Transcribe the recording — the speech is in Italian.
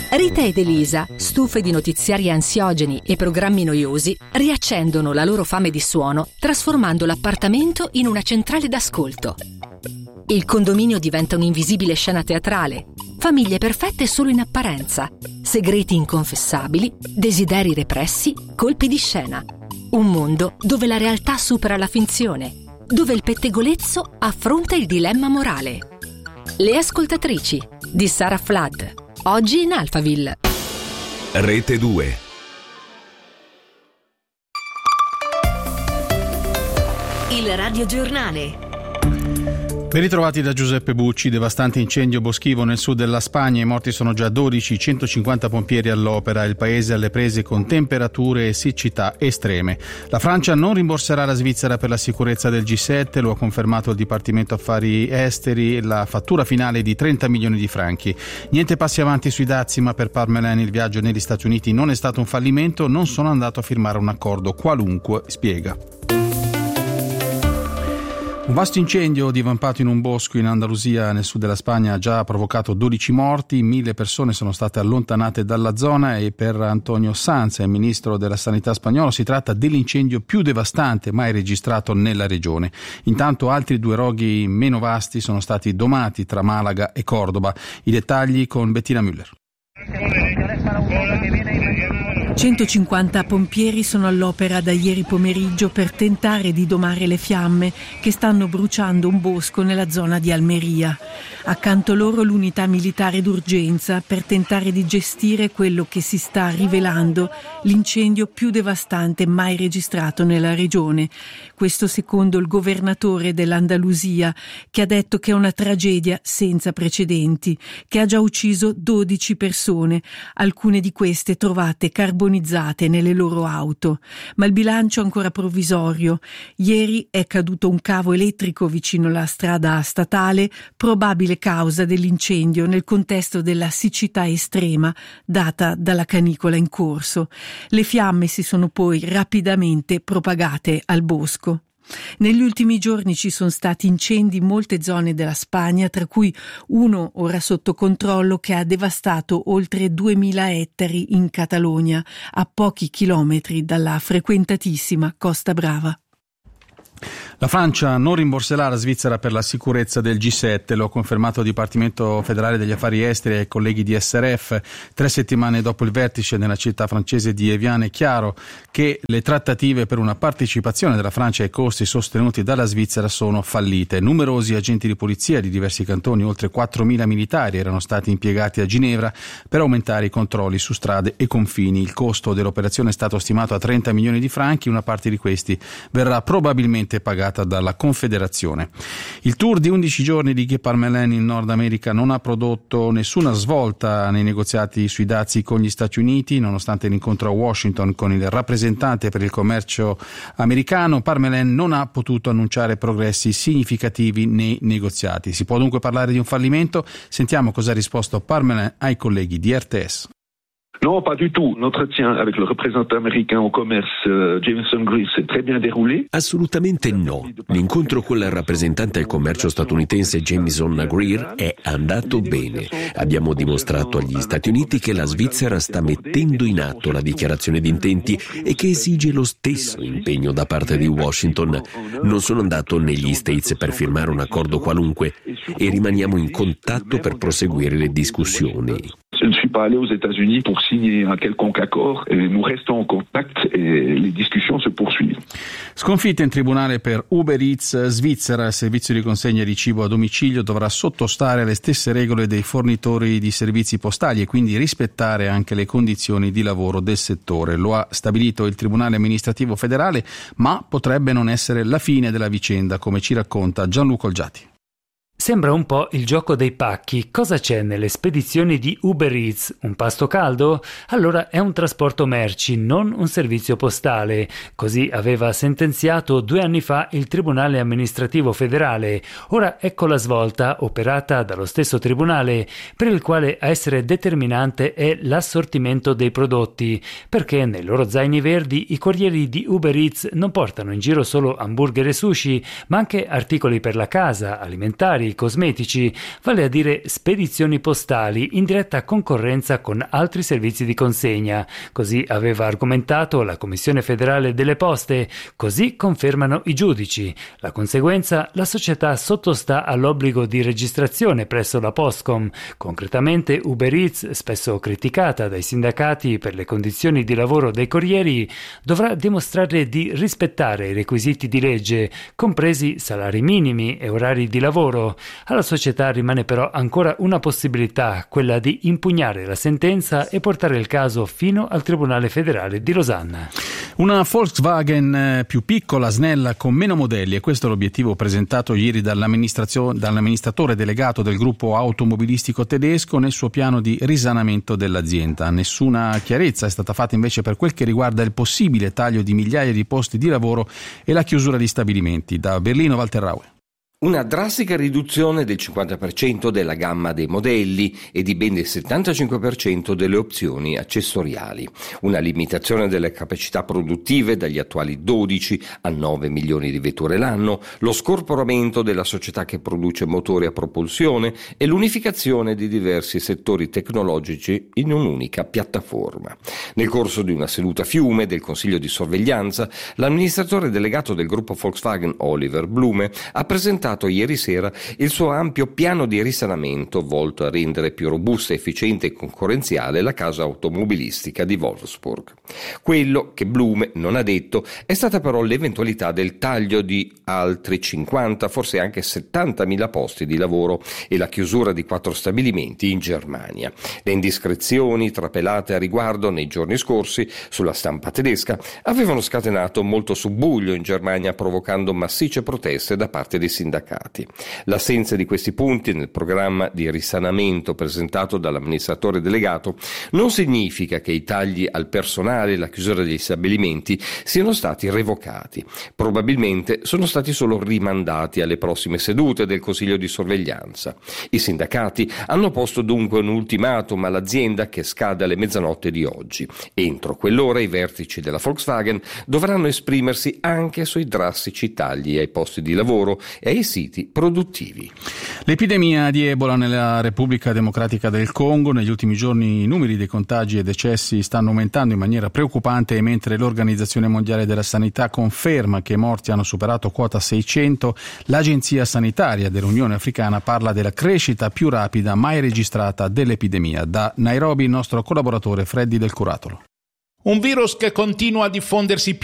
Rita ed Elisa, stufe di notiziari ansiogeni e programmi noiosi, riaccendono la loro fame di suono trasformando l'appartamento in una centrale d'ascolto. Il condominio diventa un'invisibile scena teatrale, famiglie perfette solo in apparenza, segreti inconfessabili, desideri repressi, colpi di scena. Un mondo dove la realtà supera la finzione, dove il pettegolezzo affronta il dilemma morale. Le ascoltatrici di Sarah Flood, oggi in Alphaville. Rete 2. Il radiogiornale. Ben ritrovati da Giuseppe Bucci. Devastante incendio boschivo nel sud della Spagna. I morti sono già 12, 150 pompieri all'opera. Il paese alle prese con temperature e siccità estreme. La Francia non rimborserà la Svizzera per la sicurezza del G7, lo ha confermato il Dipartimento Affari Esteri. La fattura finale è di 30 milioni di franchi. Niente passi avanti sui dazi, ma per Parmelin il viaggio negli Stati Uniti non è stato un fallimento. Non sono andato a firmare un accordo qualunque, spiega. Un vasto incendio divampato in un bosco in Andalusia, nel sud della Spagna, ha già provocato 12 morti, 1000 persone sono state allontanate dalla zona e per Antonio Sanz, il ministro della Sanità spagnolo, si tratta dell'incendio più devastante mai registrato nella regione. Intanto altri 2 roghi meno vasti sono stati domati tra Malaga e Cordoba. I dettagli con Bettina Müller. 150 pompieri sono all'opera da ieri pomeriggio per tentare di domare le fiamme che stanno bruciando un bosco nella zona di Almeria. Accanto loro l'unità militare d'urgenza per tentare di gestire quello che si sta rivelando l'incendio più devastante mai registrato nella regione. Questo secondo il governatore dell'Andalusia, che ha detto che è una tragedia senza precedenti, che ha già ucciso 12 persone, alcune di queste trovate carbonizzate nelle loro auto. Ma il bilancio è ancora provvisorio. Ieri è caduto un cavo elettrico vicino alla strada statale, probabile causa dell'incendio nel contesto della siccità estrema data dalla canicola in corso. Le fiamme si sono poi rapidamente propagate al bosco. Negli ultimi giorni ci sono stati incendi in molte zone della Spagna, tra cui uno ora sotto controllo che ha devastato oltre 2000 ettari in Catalogna, a pochi chilometri dalla frequentatissima Costa Brava. La Francia non rimborserà la Svizzera per la sicurezza del G7, lo ha confermato il Dipartimento Federale degli Affari Esteri ai colleghi di SRF. 3 settimane dopo il vertice nella città francese di Evian è chiaro che le trattative per una partecipazione della Francia ai costi sostenuti dalla Svizzera sono fallite. Numerosi agenti di polizia di diversi cantoni, oltre 4.000 militari, erano stati impiegati a Ginevra per aumentare i controlli su strade e confini. Il costo dell'operazione è stato stimato a 30 milioni di franchi, una parte di questi verrà probabilmente pagata dalla Confederazione. Il tour di 11 giorni di Guy Parmelin in Nord America non ha prodotto nessuna svolta nei negoziati sui dazi con gli Stati Uniti, nonostante l'incontro a Washington con il rappresentante per il commercio americano. Parmelin non ha potuto annunciare progressi significativi nei negoziati. Si può dunque parlare di un fallimento? Sentiamo cosa ha risposto Parmelin ai colleghi di RTS. Non, pas du tout. L'entretien avec le représentant américain au commerce, Jameson Greer, s'est très bien déroulé. Assolutamente no. L'incontro con il rappresentante al commercio statunitense Jameson Greer è andato bene. Abbiamo dimostrato agli Stati Uniti che la Svizzera sta mettendo in atto la dichiarazione di intenti e che esige lo stesso impegno da parte di Washington. Non sono andato negli States per firmare un accordo qualunque e rimaniamo in contatto per proseguire le discussioni. Je ne suis pas allé aux États-Unis pour signer un quelconque accord et nous restons en contact et les discussions se poursuivent. Sconfitta in tribunale per Uber Eats Svizzera. Il servizio di consegna di cibo a domicilio dovrà sottostare alle stesse regole dei fornitori di servizi postali e quindi rispettare anche le condizioni di lavoro del settore. Lo ha stabilito il Tribunale Amministrativo Federale, ma potrebbe non essere la fine della vicenda, come ci racconta Gianluca Olgiati. Sembra un po' il gioco dei pacchi. Cosa c'è nelle spedizioni di Uber Eats? Un pasto caldo? Allora è un trasporto merci, non un servizio postale. Così aveva sentenziato 2 anni fa il Tribunale Amministrativo Federale. Ora ecco la svolta operata dallo stesso tribunale, per il quale a essere determinante è l'assortimento dei prodotti, perché nei loro zaini verdi i corrieri di Uber Eats non portano in giro solo hamburger e sushi, ma anche articoli per la casa, alimentari, alimentari e cosmetici, vale a dire spedizioni postali in diretta concorrenza con altri servizi di consegna. Così aveva argomentato la Commissione federale delle poste, così confermano i giudici. La conseguenza, la società sottostà all'obbligo di registrazione presso la Postcom. Concretamente Uber Eats, spesso criticata dai sindacati per le condizioni di lavoro dei corrieri, dovrà dimostrare di rispettare i requisiti di legge, compresi salari minimi e orari di lavoro. Alla società rimane però ancora una possibilità, quella di impugnare la sentenza e portare il caso fino al Tribunale federale di Losanna. Una Volkswagen più piccola, snella, con meno modelli, e questo è l'obiettivo presentato ieri dall'amministratore delegato del gruppo automobilistico tedesco nel suo piano di risanamento dell'azienda. Nessuna chiarezza è stata fatta invece per quel che riguarda il possibile taglio di migliaia di posti di lavoro e la chiusura di stabilimenti. Da Berlino, Walter Raue. Una drastica riduzione del 50% della gamma dei modelli e di ben il 75% delle opzioni accessoriali. Una limitazione delle capacità produttive dagli attuali 12 a 9 milioni di vetture l'anno, lo scorporamento della società che produce motori a propulsione e l'unificazione di diversi settori tecnologici in un'unica piattaforma. Nel corso di una seduta a Fiume del Consiglio di sorveglianza, l'amministratore delegato del gruppo Volkswagen, Oliver Blume, ha presentato ieri sera il suo ampio piano di risanamento volto a rendere più robusta, efficiente e concorrenziale la casa automobilistica di Wolfsburg. Quello che Blume non ha detto è stata però l'eventualità del taglio di altri 50, forse anche 70.000 posti di lavoro e la chiusura di 4 stabilimenti in Germania. Le indiscrezioni trapelate a riguardo nei giorni scorsi sulla stampa tedesca avevano scatenato molto subbuglio in Germania, provocando massicce proteste da parte dei sindacati. L'assenza di questi punti nel programma di risanamento presentato dall'amministratore delegato non significa che i tagli al personale e la chiusura degli stabilimenti siano stati revocati. Probabilmente sono stati solo rimandati alle prossime sedute del Consiglio di sorveglianza. I sindacati hanno posto dunque un ultimatum all'azienda che scade alle mezzanotte di oggi. Entro quell'ora i vertici della Volkswagen dovranno esprimersi anche sui drastici tagli ai posti di lavoro e ai siti produttivi. L'epidemia di Ebola nella Repubblica Democratica del Congo. Negli ultimi giorni i numeri dei contagi e decessi stanno aumentando in maniera preoccupante, e mentre l'Organizzazione Mondiale della Sanità conferma che i morti hanno superato quota 600, l'Agenzia Sanitaria dell'Unione Africana parla della crescita più rapida mai registrata dell'epidemia. Da Nairobi il nostro collaboratore Freddy Del Curatolo. Un virus che continua a diffondersi